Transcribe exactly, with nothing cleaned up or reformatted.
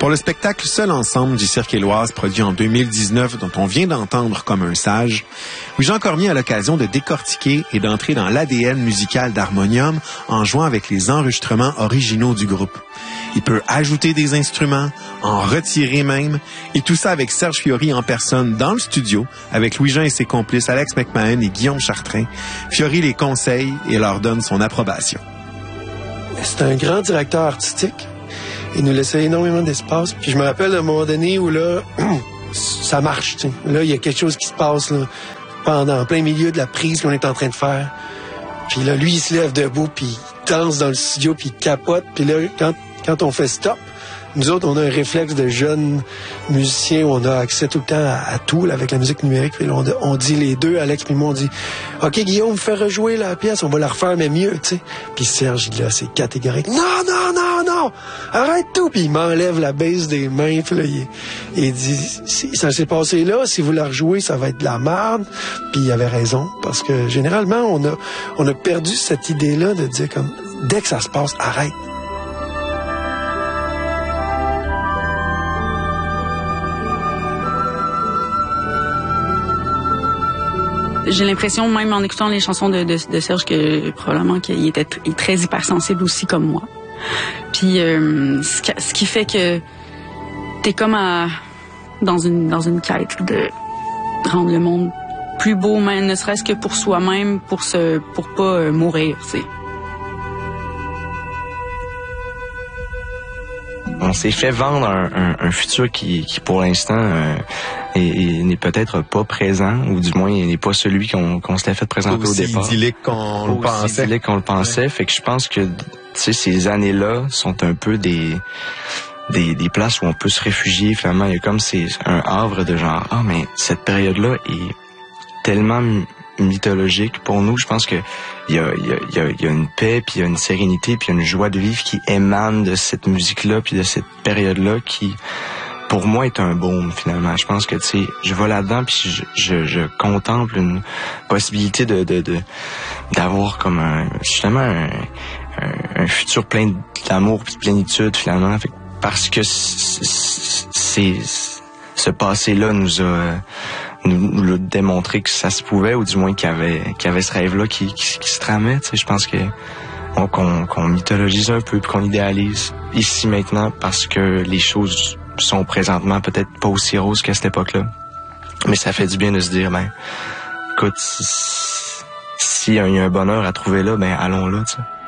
Pour le spectacle Seul ensemble du Cirque Éloise, produit en deux mille dix-neuf, dont on vient d'entendre Comme un sage, Louis-Jean Cormier a l'occasion de décortiquer et d'entrer dans l'A D N musical d'Harmonium en jouant avec les enregistrements originaux du groupe. Il peut ajouter des instruments, en retirer même, et tout ça avec Serge Fiori en personne dans le studio, avec Louis-Jean et ses complices Alex McMahon et Guillaume Chartrain. Fiori les conseille et leur donne son approbation. C'est un grand directeur artistique. Il nous laissait énormément d'espace. Puis je me rappelle d'un moment donné où là, ça marche, tu sais. Là, il y a quelque chose qui se passe là, pendant, en plein milieu de la prise qu'on est en train de faire. Puis là, lui, il se lève debout, puis il danse dans le studio, puis il capote. Puis là, quand, quand on fait stop, nous autres, on a un réflexe de jeunes musiciens où on a accès tout le temps à, à tout, là, avec la musique numérique. Puis là, on, on dit les deux, Alex puis moi, on dit « OK, Guillaume, fais rejouer la pièce, on va la refaire, mais mieux, tu sais. » Puis Serge, là, c'est catégorique. « Non, non, non, non! Arrête tout! » Puis il m'enlève la base des mains. Puis là, il, il dit si, « Ça s'est passé là, si vous la rejouez, ça va être de la merde. » Puis il avait raison, parce que généralement, on a, on a perdu cette idée-là de dire comme « Dès que ça se passe, arrête. » J'ai l'impression, même en écoutant les chansons de, de, de Serge, que probablement qu'il était t- très hypersensible aussi comme moi. Puis euh, ce, qui, ce qui fait que t'es comme à, dans une dans une quête de rendre le monde plus beau, même ne serait-ce que pour soi-même, pour se pour pas euh, mourir, tu sais. On s'est fait vendre un, un, un futur qui, qui pour l'instant, euh, est, est, n'est peut-être pas présent, ou du moins n'est pas celui qu'on, qu'on s'était fait présenter au départ. Aussi idyllique qu'on le pensait. Aussi idyllique qu'on le pensait. Ouais. Fait que je pense que, tu sais, ces années-là sont un peu des, des, des places où on peut se réfugier. Finalement, il y a comme c'est un havre de genre, ah, mais cette période-là est tellement mythologique pour nous. Je pense que il y a, il y a, il y a, il y a une paix, puis il y a une sérénité, puis il y a une joie de vivre qui émane de cette musique-là, puis de cette période-là qui, pour moi, est un baume, finalement. Je pense que, tu sais, je vais là-dedans, puis je, je, je contemple une possibilité de, de, de d'avoir comme un, justement, un, un, un futur plein d'amour puis de plénitude, finalement. Fait que parce que c'est, c'est, ce passé-là nous a nous, nous l'a démontré que ça se pouvait, ou du moins qu'il y avait, qu'il y avait ce rêve-là qui, qui, qui se tramait. Tu sais, je pense que on, qu'on, qu'on mythologise un peu, puis qu'on idéalise ici maintenant, parce que les choses sont présentement peut-être pas aussi roses qu'à cette époque-là. Mais ça fait du bien de se dire, ben, écoute, s'il y a un bonheur à trouver là, ben allons là, tu sais.